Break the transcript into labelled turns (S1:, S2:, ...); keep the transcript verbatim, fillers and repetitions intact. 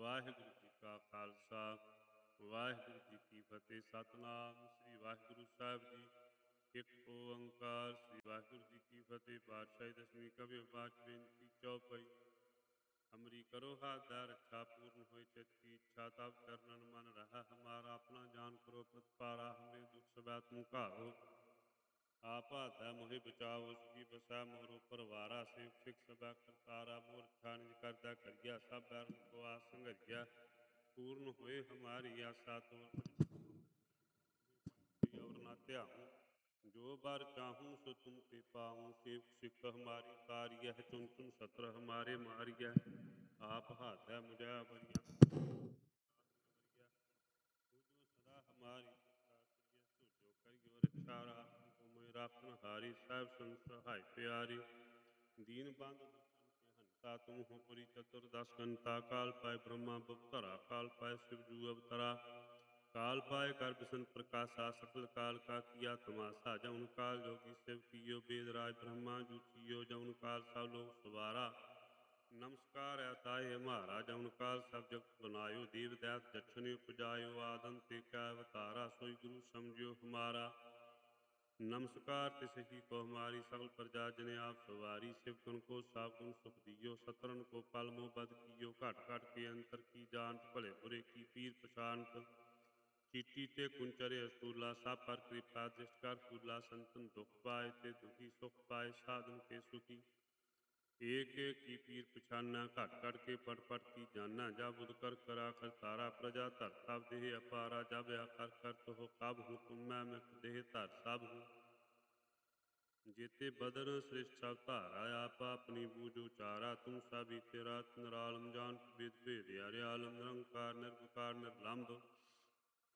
S1: ਵਾਹਿਗੁਰੂ ਜੀ ਕਾ ਖਾਲਸਾ ਵਾਹਿਗੁਰੂ ਜੀ ਕੀ ਫਤਿਹ। ਸਤਿਨਾਮ ਸ੍ਰੀ ਵਾਹਿਗੁਰੂ ਸਾਹਿਬ ਜੀ। ਇੱਕ ਓੰਕਾਰ ਸ੍ਰੀ ਵਾਹਿਗੁਰੂ ਜੀ ਕੀ ਫਤਿਹ। ਪਾਤਸ਼ਾਹੀ ਦਸਵੀਂ ਕਵਿ ਵਾਚ ਬੇਨਤੀ ਚੌਪਈ। ਹਮਰੀ ਕਰੋ ਹਾਥ ਦਾ ਰੱਖਾ ਪੂਰਨ ਹੋਏ ਚਿਤ ਕੀ ਇੱਛਾ ਤਬ ਚਰਨਨ ਮਨ ਰਹਾ ਹਮਾਰਾ ਆਪਣਾ ਜਾਨ ਕਰੋ ਪ੍ਰਤਪਾਰਾ ਹਮਰੇ ਦੁਖ ਸਬੈ ਤੁਮ ਘਾਓ ਆਪ ਹਾਥੈ ਮੋਹਿ ਬਚਾਓ ਸੁਖੀ ਬਸੈ ਮੋਰੋ ਪਰਵਾਰਾ ਸੇਵ ਸਿਖ ਸਬੈ ਕਰਤਾਰਾ ਮੋਰ ਇੱਛਾ ਨਿਜ ਕਰਦਾ ਕਰੀਆ ਸਭ ਬੈਰਨ ਕੋ ਆਸ ਸੰਘਰੀਆ ਪੂਰਨ ਹੋਏ ਹਮਾਰੀ ਆਸਾ ਤੋਰ और ना त्याहूँ जो बार चाहूँ सो तुम ते पाऊँ सेवक सिख हमारी तारिय है चुन चुन सत्र हमारे मारिय आप हाथ है मुझे बरिया तू जो सदा हमारी तू जो करियो रक्षा राखन को मैं राखन हारी साहब संत हाय प्यारी दीन बंद दुष्टन के हंता तुम हो पुरी चतुर्दश घंटा काल पाए ब्रह्मा बवतरा काल पाए शिवजू अवतरा काल पाए कर बिसन प्रकाशा सकल काल का किया तमाशा जौन काल जोगी शिव कियो वेद राज ब्रह्मा जूठियो जौन काल सब लोग सवारा नमस्कार अताए हमारा जौन काल सब जगत बनायो देव दैत दक्षिण उपजायो आदन ते क्या अवतारा सोई गुरु समझियो हमारा नमस्कार तिसही को हमारी सकल प्रजा जने आप सवारी शिव गुण को सावगुण सुख दियो सतरन को पल मोह बद कियो घट घट के अंतर की जानत भले बुरे की पीर पछानत चीटी ते कुंचरे असूला सब पर कृपा दृष्ट कर फूला संतन दुख पाए ते दुखी सुख पाए साधन के सुखी एक एक की पीर पछाना घट घट के पट पट की जाना जब बुध कर करा कर तारा प्रजा धर तब देह अपारा जब आकर कर तो हो कब हूँ तुम मैं मित देह धर सब हूँ जेते बदन श्रेष्ठ सब धारा आप अपनी बूझ उचारा तुम सभी तेरा नरालम जान वेद भेद हरे आलम निरंकार निर्विकार निर्लंब